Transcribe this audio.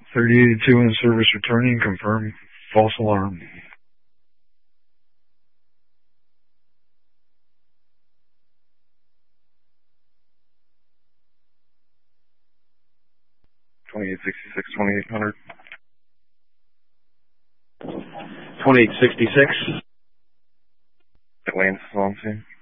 3082 in service returning, confirm false alarm. $2866, 2800. 2866. Atlantis on scene.